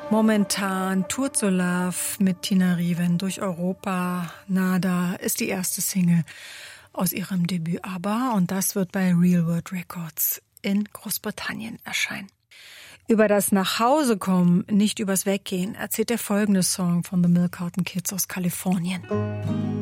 Momentan Tour to Love mit Tina Riven durch Europa. Nada ist die erste Single aus ihrem Debüt ABBA und das wird bei Real World Records in Großbritannien erscheinen. Über das Nachhausekommen, nicht übers Weggehen, erzählt der folgende Song von The Milk Carton Kids aus Kalifornien.